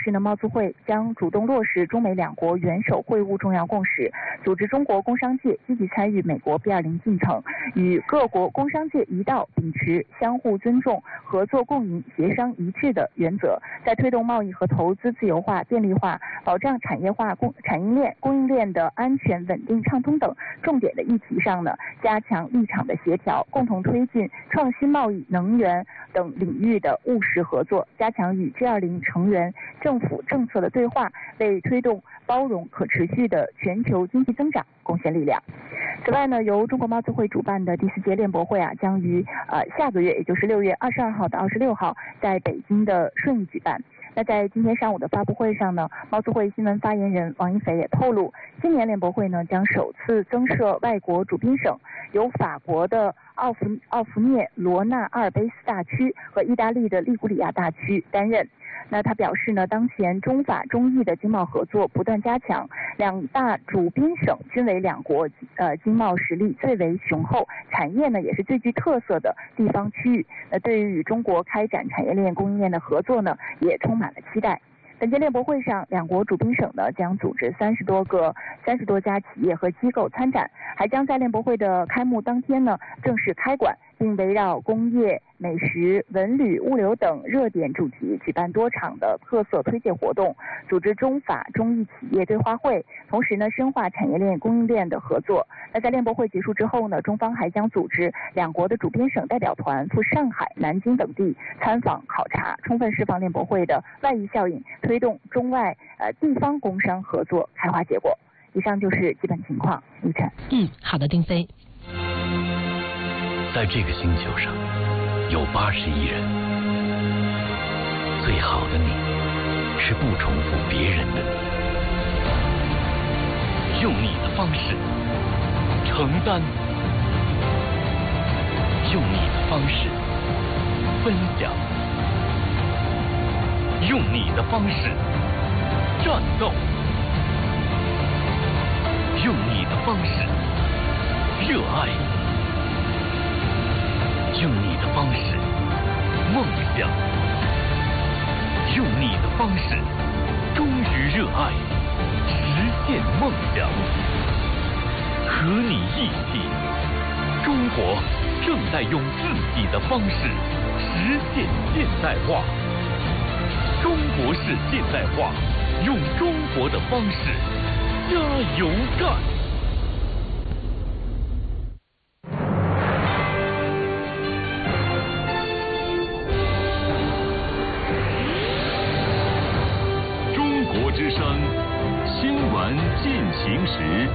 示呢，贸促会将主动落实中美两国元首会晤重要共识，组织中国工商界积极参与美国 B20进程，与各国工商界一道秉持相互尊重、合作共赢、协商一致的原则，在推动贸易和投资自由化、便利化、保障产业化、产业链、供应链的安全、稳定、畅通等重点的议题上呢，加强立场的协调，共同推进创新贸易、能源等领域的务实合作，加强与 G20成员政府政策的对话，为推动包容可持续的全球经济增长贡献力量。此外呢，由中国贸促会主办的第4届联博会将于下个月，也就是6月22号到26号在北京的顺义举办。那在今天上午的发布会上呢，贸促会新闻发言人王一斐也透露，今年联博会呢将首次增设外国主宾省，由法国的奥弗涅罗纳阿尔卑斯大区和意大利的利古里亚大区担任。那他表示呢，当前中法中意的经贸合作不断加强，两大主宾省均为两国经贸实力最为雄厚，产业呢也是最具特色的地方区域。那对于与中国开展产业链供应链的合作呢，也充满了期待。本届联博会上，两国主宾省呢将组织30多家企业和机构参展，还将在联博会的开幕当天呢正式开馆，并围绕工业、美食、文旅、物流等热点主题举办多场的特色推介活动，组织中法中意企业对话会，同时呢深化产业链供应链的合作。那在联博会结束之后呢，中方还将组织两国的主宾省代表团赴上海、南京等地参访考察，充分释放联博会的外溢效应，推动中外地方工商合作开花结果。以上就是基本情况。一晨。 好的，丁飞。 在这个星球上有80亿人，最好的你是不重复别人的你，用你的方式承担，用你的方式分享，用你的方式战斗，用你的方式热爱，用你的方式梦想，用你的方式忠于热爱，实现梦想。和你一起，中国正在用自己的方式实现现代化。中国式现代化，用中国的方式加油干。 中国之声新闻进行时。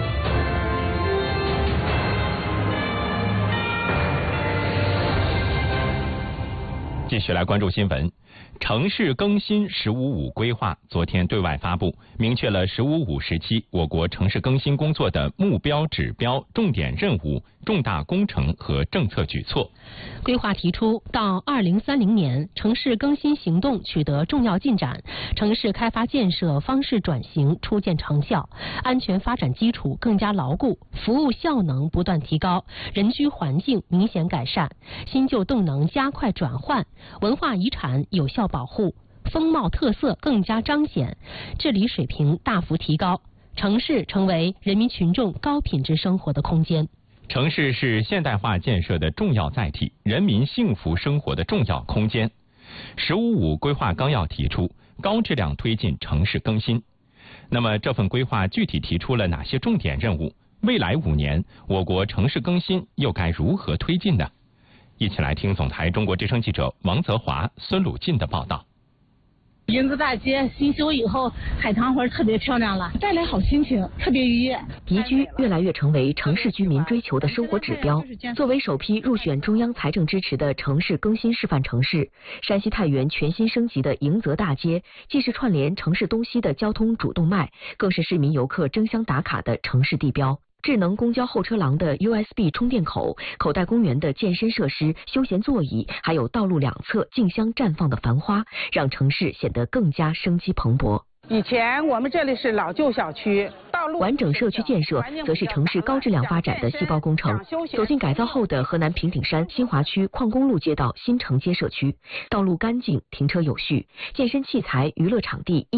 继续来关注新闻。城市更新“15+5”规划昨天对外发布，明确了“15+5”时期我国城市更新工作的目标、指标、重点任务、重大工程和政策举措。 规划提出，到2030年，城市更新行动取得重要进展，城市开发建设方式转型初见成效，安全发展基础更加牢固，服务效能不断提高，人居环境明显改善，新旧动能加快转换，文化遗产有效保护，风貌特色更加彰显，治理水平大幅提高，城市成为人民群众高品质生活的空间。 城市是现代化建设的重要载体，人民幸福生活的重要空间。“15+5”规划纲要提出，高质量推进城市更新。那么这份规划具体提出了哪些重点任务？未来5年，我国城市更新又该如何推进呢？一起来听总台中国之声记者王泽华、孙鲁进的报道。 银子大街新修以后，海棠花特别漂亮了，带来好心情，特别愉悦。 宜居越来越成为城市居民追求的生活指标。作为首批入选中央财政支持的城市更新示范城市，山西太原全新升级的迎泽大街，既是串联城市东西的交通主动脉，更是市民游客争相打卡的城市地标。智能公交候车廊的 USB 充电口、口袋公园的健身设施、休闲座椅，还有道路两侧竞相绽放的繁花，让城市显得更加生机蓬勃。 以前我们这里是老旧小区，道路完整社区建设则是城市高质量发展的细胞工程。走进改造后的河南平顶山新华区矿工路街道新城街社区，道路干净，停车有序，健身器材、娱乐场地